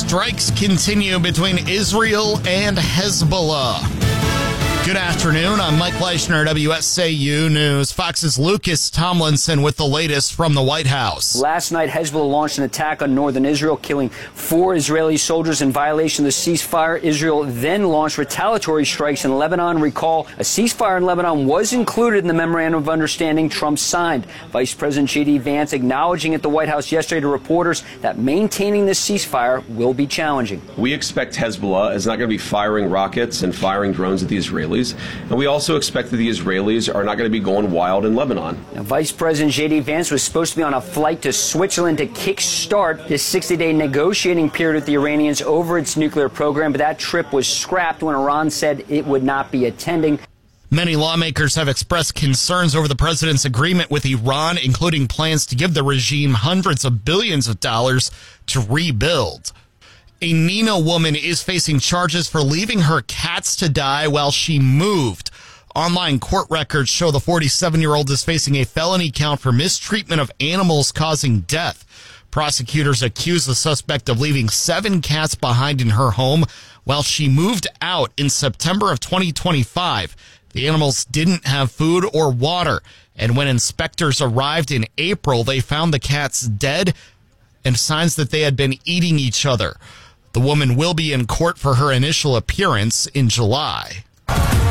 Strikes continue between Israel and Hezbollah. Good afternoon. I'm Mike Leishner, WSAU News. Fox's Lucas Tomlinson with the latest from the White House. Last night, Hezbollah launched an attack on northern Israel, killing 4 Israeli soldiers in violation of the ceasefire. Israel then launched retaliatory strikes in Lebanon. Recall, a ceasefire in Lebanon was included in the memorandum of understanding Trump signed. Vice President J.D. Vance acknowledging at the White House yesterday to reporters that maintaining this ceasefire will be challenging. We expect Hezbollah is not going to be firing rockets and firing drones at the Israelis. And we also expect that the Israelis are not going to be going wild in Lebanon. Now, Vice President J.D. Vance was supposed to be on a flight to Switzerland to kickstart this 60-day negotiating period with the Iranians over its nuclear program, but that trip was scrapped when Iran said it would not be attending. Many lawmakers have expressed concerns over the president's agreement with Iran, including plans to give the regime hundreds of billions of dollars to rebuild. A Neenah woman is facing charges for leaving her cats to die while she moved. Online court records show the 47-year-old is facing a felony count for mistreatment of animals causing death. Prosecutors accuse the suspect of leaving 7 cats behind in her home while she moved out in September of 2025. The animals didn't have food or water, and when inspectors arrived in April, they found the cats dead and signs that they had been eating each other. The woman will be in court for her initial appearance in July.